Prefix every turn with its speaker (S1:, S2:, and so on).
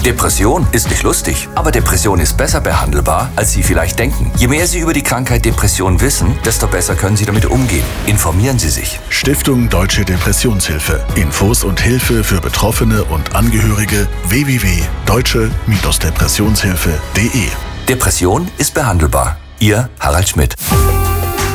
S1: Depression ist nicht lustig, aber Depression ist besser behandelbar, als Sie vielleicht denken. Je mehr Sie über die Krankheit Depression wissen, desto besser können Sie damit umgehen. Informieren Sie sich.
S2: Stiftung Deutsche Depressionshilfe. Infos und Hilfe für Betroffene und Angehörige www.deutsche-depressionshilfe.de.
S1: Depression ist behandelbar. Ihr Harald Schmidt.